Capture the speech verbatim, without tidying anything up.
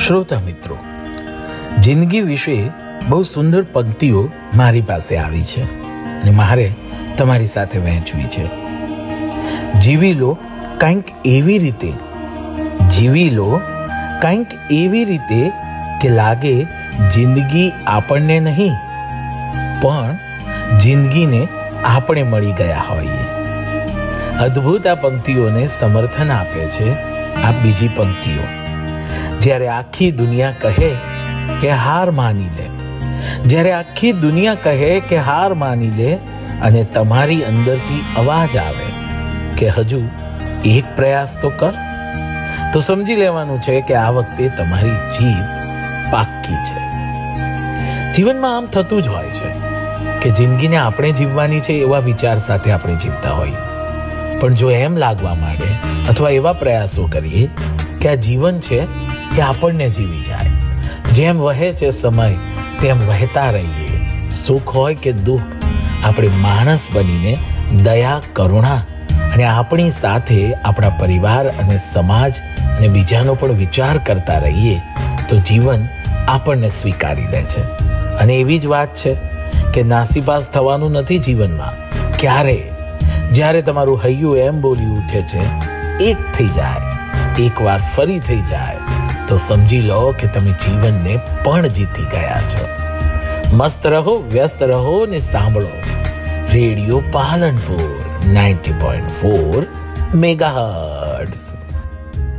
શ્રોતા મિત્રો, જિંદગી વિશે બહુ સુંદર પંક્તિઓ મારી પાસે આવી છે અને મારે તમારી સાથે વહેંચવી છે. જીવી લો કંઈક એવી રીતે જીવી લો કંઈક એવી રીતે કે લાગે જિંદગી આપણને નહીં પણ જિંદગીને આપણે મળી ગયા હોઈએ. અદ્ભુત આ પંક્તિઓને સમર્થન આપે છે આ બીજી પંક્તિઓ. જ્યારે આખી દુનિયા કહે કે હાર માની લે, જ્યારે આખી દુનિયા કહે કે હાર માની લે અને તમારી અંદરથી અવાજ આવે કે હજુ એક પ્રયાસ તો કર, તો સમજી લેવાનું છે કે આ વખતે તમારી જીત પાક્કી છે. જીવનમાં આમ થતું જ હોય છે કે જિંદગીને આપણે જીવવાની છે એવા વિચાર સાથે આપણે જીવતા હોઈએ, પણ જો એમ લાગવા માંડે અથવા એવા પ્રયાસો કરીએ કે આ જીવન છે એ આપણને જીવી જાય, જેમ વહે છે સમય તેમ વહેતા રહીએ. સુખ હોય કે દુઃખ, આપણે માણસ બનીને દયા, કરુણા અને આપણી સાથે આપણા પરિવાર અને સમાજ અને બીજાનો પણ વિચાર કરતા રહીએ તો જીવન આપણને સ્વીકારી લે છે. અને એવી જ વાત છે કે નાસીપાસ થવાનું નથી જીવનમાં. ક્યારે જ્યારે તમારું હૈયું એમ બોલી ઉઠે છે એક થઈ જાય, એકવાર ફરી થઈ જાય, તો સમજી લો કે તમે જીવનને પણ જીતી ગયા છો. મસ્ત રહો, વ્યસ્ત રહો ને સાંભળો radio Palanpur ninety point four megahertz.